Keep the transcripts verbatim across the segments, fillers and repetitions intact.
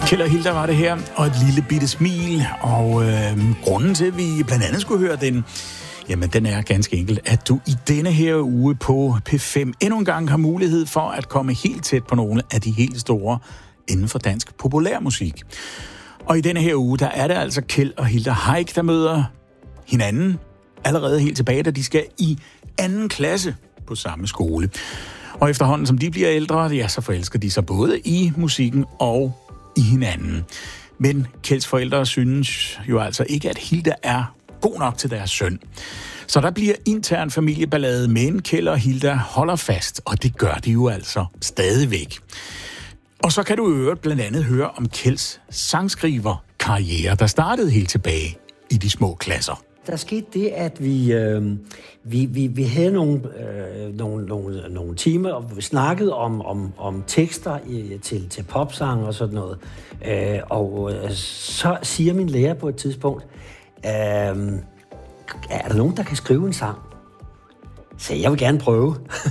Kjeld og Hilda var det her, og et lille bitte smil, og øh, grunden til, at vi blandt andet skulle høre den, jamen den er ganske enkelt, at du i denne her uge på P fem endnu en gang har mulighed for at komme helt tæt på nogle af de helt store inden for dansk populærmusik. Og i denne her uge, der er det altså Kjeld og Hilda Heick, der møder hinanden allerede helt tilbage, da de skal i anden klasse på samme skole. Og efterhånden, som de bliver ældre, ja, så forelsker de sig både i musikken og i hinanden. Men Kjelds forældre synes jo altså ikke, at Hilda er god nok til deres søn. Så der bliver intern familieballade, men Kjeld og Hilda holder fast, og det gør de jo altså stadigvæk. Og så kan du i øvrigt blandt andet høre om Kjelds sangskriver-karriere, der startede helt tilbage i de små klasser. Der skete det, at vi, øh, vi, vi, vi havde nogle, øh, nogle, nogle, nogle timer, og vi snakkede om, om, om tekster i, til, til popsang og sådan noget. Øh, og øh, så siger min lærer på et tidspunkt, øh, er der nogen, der kan skrive en sang? Så jeg vil gerne prøve.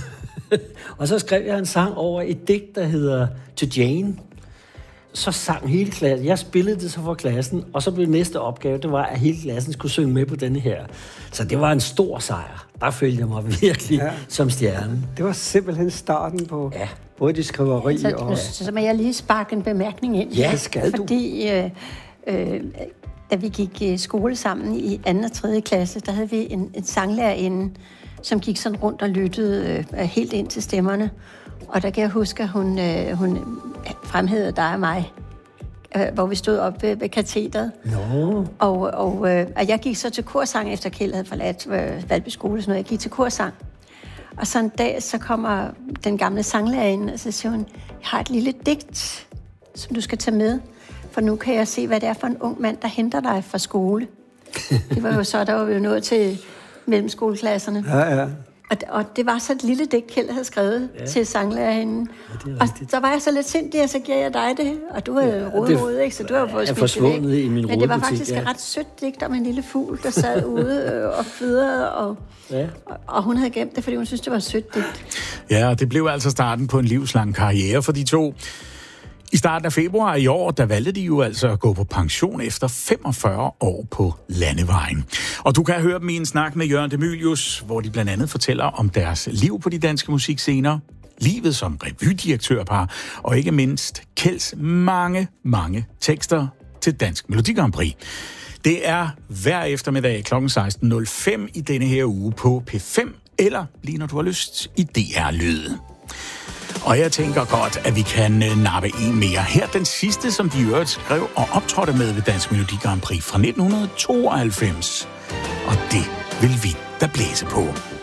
Og så skrev jeg en sang over et digt, der hedder To Jane. Så sang hele klassen. Jeg spillede det så for klassen, og så blev næste opgave, det var, at hele klassen skulle synge med på denne her. Så det var en stor sejr. Der følte jeg mig virkelig ja. som stjerne. Det var simpelthen starten på ja. både det skriveri ja, så, og... Så, så må jeg lige sparke en bemærkning ind. Ja, skal du. Fordi øh, øh, da vi gik i skole sammen i anden og tredje klasse, der havde vi en, en sanglærerinde, som gik sådan rundt og lyttede øh, helt ind til stemmerne. Og der kan jeg huske, at hun, øh, hun fremhævede dig og mig, øh, hvor vi stod op ved, ved katedret. No. Og, og, øh, og jeg gik så til korsang, efter Kjeld havde forladt øh, Valby skole. Så jeg gik til korsang. Og så en dag, så kommer den gamle sanglærer ind, og så siger hun, jeg har et lille digt, som du skal tage med. For nu kan jeg se, hvad det er for en ung mand, der henter dig fra skole. Det var jo så, der var vi jo nået til mellemskoleklasserne. Ja, ja. Og, og det var så et lille digt, Kjeld havde skrevet ja. til sanglærerinden. Ja, og så var jeg så lidt sindig, og så giver jeg dig det. Og du er ja, rodehoved, ikke? Så du har fået smidt det væk. I min Men det var faktisk ja. et ret sødt digt om en lille fugl, der sad ude og fødrede. Og, ja. og, og hun havde gemt det, fordi hun synes, det var et sødt digt. Ja, og det blev altså starten på en livslang karriere for de to. I starten af februar i år, der valgte de jo altså at gå på pension efter femogfyrre år på landevejen. Og du kan høre dem i en snak med Jørgen Demilius, hvor de blandt andet fortæller om deres liv på de danske musikscener, livet som revydirektørpar, og ikke mindst Kjelds mange, mange tekster til Dansk Melodi Grand Prix. Det er hver eftermiddag klokken seksten nul fem i denne her uge på P fem, eller lige når du har lyst i D R-lyd. Og jeg tænker godt, at vi kan nappe en mere. Her den sidste, som de øvrigt skrev og optrådte med ved Dansk Melodi Grand Prix fra nitten tooghalvfems. Og det vil vi da blæse på.